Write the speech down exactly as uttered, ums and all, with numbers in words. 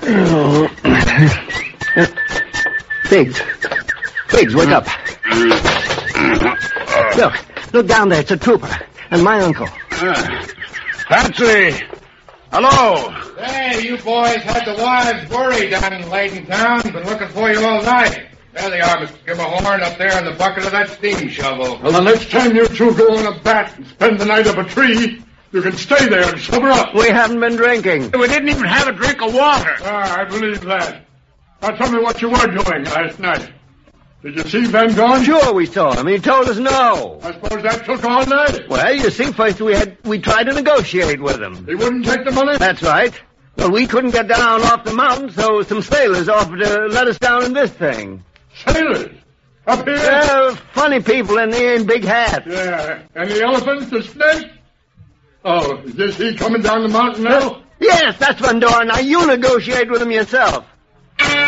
Biggs. Biggs, wake up. Look, look down there. It's a trooper. And my uncle. Uh, Patsy! Hello! Hey, you boys had the wives worried down in Layton Town. Been looking for you all night. There they are, Mister Gimmerhorn, up there in the bucket of that steam shovel. Well, the next time you two go on a bat and spend the night up a tree, you can stay there and sober up. We haven't been drinking. We didn't even have a drink of water. Ah, I believe that. Now tell me what you were doing last night. Did you see Van Dorn? Sure we saw him. He told us no. I suppose that took all night. Well, you see, first we had we tried to negotiate with him. He wouldn't take the money? That's right. Well, we couldn't get down off the mountain, so some sailors offered to let us down in this thing. Sailors? Up here? Yeah, funny people in there in big hats. Yeah. And the elephants, the snakes? Oh, is this he coming down the mountain now? Yes, that's Van Dorn. Now, you negotiate with him yourself.